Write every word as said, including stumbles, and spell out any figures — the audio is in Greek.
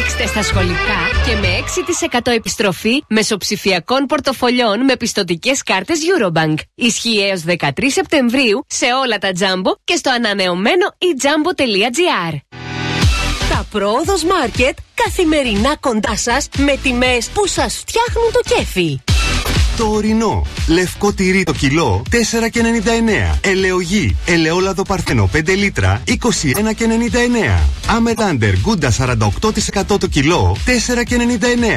Παίξτε στα σχολικά και με έξι τοις εκατό επιστροφή μεσοψηφιακών πορτοφολιών με πιστωτικές κάρτες Eurobank. Ισχύει έως δεκατρείς Σεπτεμβρίου σε όλα τα Jumbo και στο ανανεωμένο e jumbo τελεία gr. Τα Πρόοδος Market καθημερινά κοντά σας με τιμές που σας φτιάχνουν το κέφι. Το ορεινό. Λευκό τυρί το κιλό τέσσερα και ενενήντα εννέα. Ελαιογή. Ελαιόλαδο Παρθένο πέντε λίτρα είκοσι ένα και ενενήντα εννέα. Άμετ Άντερ Γκούντα σαράντα οκτώ τοις εκατό το κιλό τέσσερα και ενενήντα εννέα.